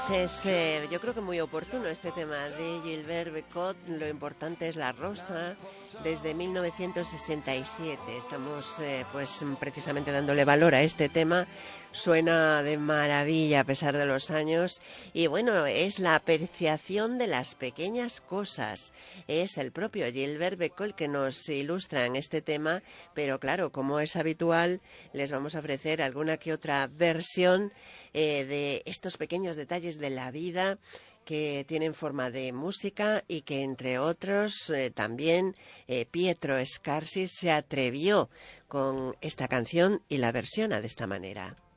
Yo creo que muy oportuno este tema de Gilbert Bécaud. Lo importante es la rosa, desde 1967. Estamos pues precisamente dándole valor a este tema. Suena de maravilla a pesar de los años y bueno, es la apreciación de las pequeñas cosas. Es el propio Gilbert Bécaud el que nos ilustra en este tema, pero claro, como es habitual, les vamos a ofrecer alguna que otra versión de estos pequeños detalles de la vida que tienen forma de música y que, entre otros, también Pietro Scarsi se atrevió con esta canción y la versiona de esta manera.